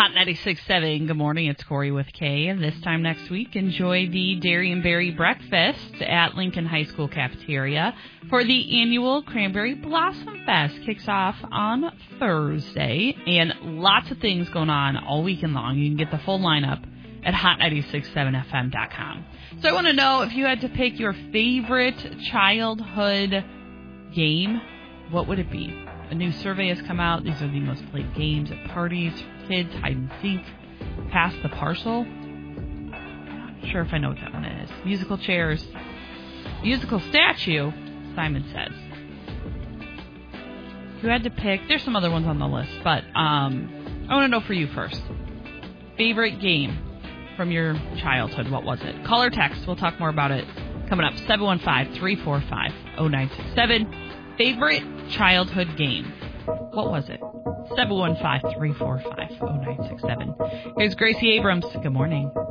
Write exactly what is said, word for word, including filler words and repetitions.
Hot ninety-six point seven, good morning, it's Corey with Kay. And this time next week, enjoy the Dairy and Berry Breakfast at Lincoln High School Cafeteria for the annual Cranberry Blossom Fest. Kicks off on Thursday, and lots of things going on all weekend long. You can get the full lineup at hot ninety-six point seven f m dot com. So I want to know, if you had to pick your favorite childhood game, what would it be? A new survey has come out. These are the most played games at parties for kids: hide and seek, pass the parcel. I'm not sure if I know what that one is. Musical chairs, musical statue, Simon Says. If you had to pick, there's some other ones on the list, but um, I want to know for you first. Favorite game from your childhood, what was it? Call or text. We'll talk more about it coming up. seven one five, three four five, zero nine six seven. Favorite childhood game. What was it? seven one five, three four five, zero nine six seven. Here's Gracie Abrams. Good morning.